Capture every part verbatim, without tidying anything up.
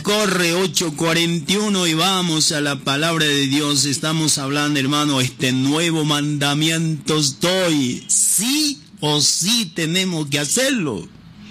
corre, ocho cuarenta y uno, y vamos a la palabra de Dios. Estamos hablando, hermano, este nuevo mandamiento os doy. Sí o sí tenemos que hacerlo.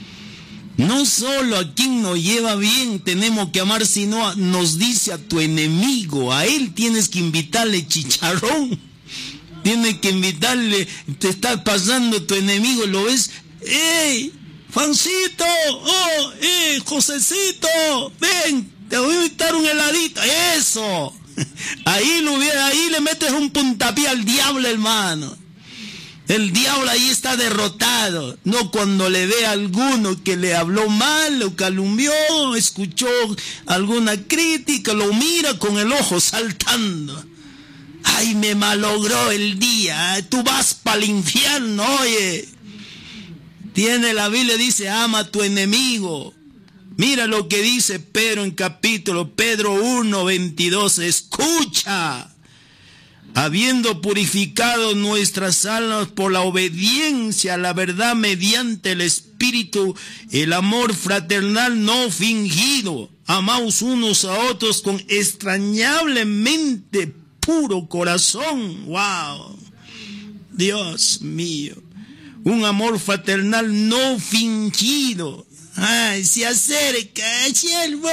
No solo a quien nos lleva bien tenemos que amar, sino a, nos dice a tu enemigo. A él tienes que invitarle chicharrón. Tienes que invitarle, te está pasando tu enemigo, lo ves. ¡Ey! Juancito, oh, eh, Josecito, ven, te voy a invitar un heladito, eso. Ahí lo hubiera, ahí le metes un puntapié al diablo, hermano. El diablo ahí está derrotado. No cuando le ve a alguno que le habló mal, lo calumnió, escuchó alguna crítica, lo mira con el ojo saltando. Ay, me malogró el día, tú vas para el infierno, oye. Tiene la Biblia, dice, ama a tu enemigo. Mira lo que dice Pedro en capítulo, Pedro uno, veintidós, escucha. Habiendo purificado nuestras almas por la obediencia a la verdad mediante el Espíritu, el amor fraternal no fingido, amaos unos a otros con extrañablemente puro corazón. ¡Wow! Dios mío. Un amor fraternal no fingido. Ay, se acerca, siervo,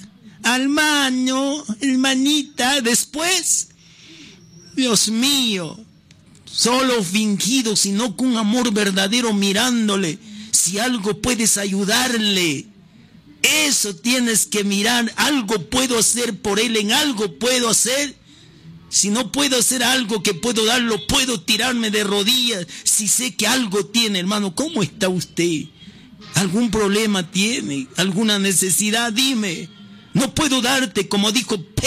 hermano, hermanita, después, Dios mío, solo fingido, sino con un amor verdadero mirándole. Si algo puedes ayudarle, eso tienes que mirar. Algo puedo hacer por él, en algo puedo hacer. Si no puedo hacer algo que puedo darlo, puedo tirarme de rodillas. Si sé que algo tiene, hermano, ¿cómo está usted? ¿Algún problema tiene? ¿Alguna necesidad? Dime. No puedo darte, como dijo Pedro.